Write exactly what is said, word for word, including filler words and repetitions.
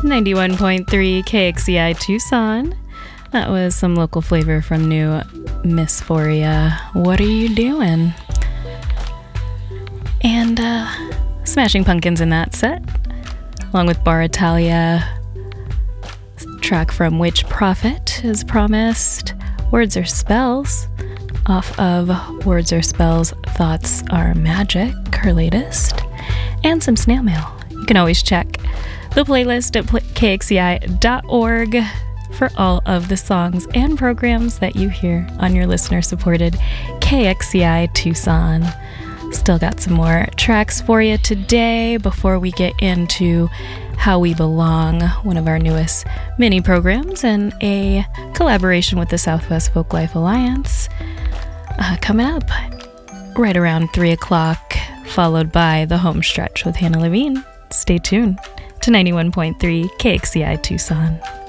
ninety-one point three K X C I Tucson. That was some local flavor from new Missphoria. What are you doing? And uh, Smashing Pumpkins in that set, along with Bar Italia. Track from Witch Prophet is promised. Words Are Spells, off of Words Are Spells, Thoughts Are Magic, her latest. And some snail mail. You can always check the playlist at K X C I dot org for all of the songs and programs that you hear on your listener-supported K X C I Tucson. Still got some more tracks for you today before we get into How We Belong, one of our newest mini programs and a collaboration with the Southwest Folklife Alliance. Uh, coming up right around three o'clock, followed by The Home Stretch with Hannah Levine. Stay tuned to ninety-one point three K X C I Tucson.